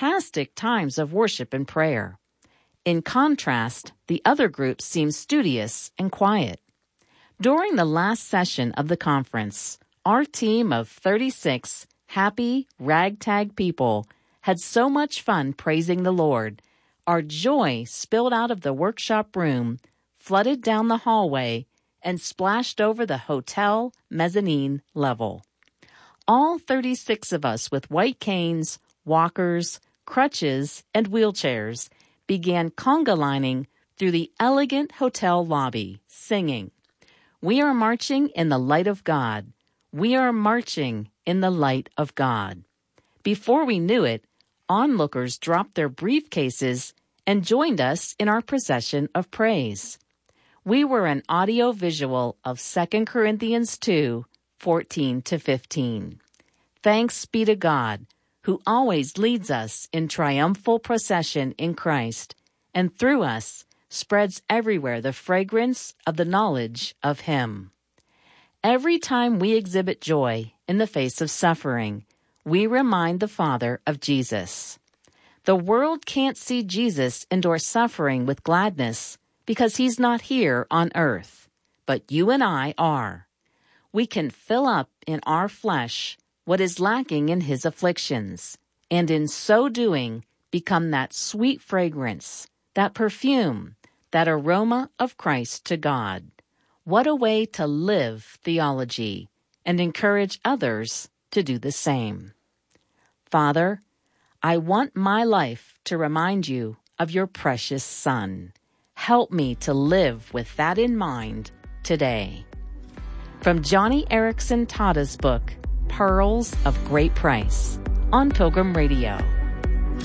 fantastic times of worship and prayer. In contrast, the other groups seemed studious and quiet. During the last session of the conference, our team of 36 happy, ragtag people had so much fun praising the Lord. Our joy spilled out of the workshop room, flooded down the hallway, and splashed over the hotel mezzanine level. All 36 of us with white canes, walkers, crutches, and wheelchairs began conga lining through the elegant hotel lobby, singing, "We are marching in the light of God. We are marching in the light of God." Before we knew it, onlookers dropped their briefcases and joined us in our procession of praise. We were an audio-visual of 2 Corinthians 2:14-15. Thanks be to God, who always leads us in triumphal procession in Christ, and through us spreads everywhere the fragrance of the knowledge of Him. Every time we exhibit joy in the face of suffering, we remind the Father of Jesus. The world can't see Jesus endure suffering with gladness because He's not here on earth, but you and I are. We can fill up in our flesh what is lacking in His afflictions, and in so doing become that sweet fragrance, that perfume, that aroma of Christ to God. What a way to live theology and encourage others to do the same. Father, I want my life to remind you of your precious Son. Help me to live with that in mind today. From Johnny Erickson Tada's book, Pearls of Great Price, on Pilgrim Radio.